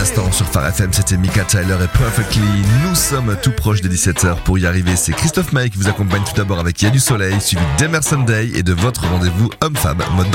l'instant sur Phare FM, c'était Mika Tyler et Perfectly. Nous sommes tout proches des 17h. Pour y arriver, c'est Christophe Maé qui vous accompagne tout d'abord avec Il y a du soleil, suivi d'Emerson Day et de votre rendez-vous homme-femme mode